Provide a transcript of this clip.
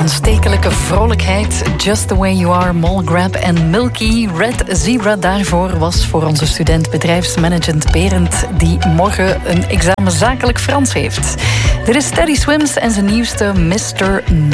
Aanstekelijke vrolijkheid. Just the way you are, Mall Grab en Milky. Red Zebra daarvoor was voor onze student bedrijfsmanagement Berend, die morgen een examen zakelijk Frans heeft. Dit is Teddy Swims en zijn nieuwste Mr. No.